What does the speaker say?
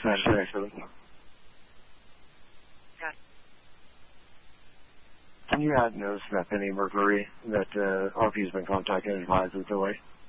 actually. Good. Can you add notice to that Penny Mercury that RP's been contacting and advised us delay?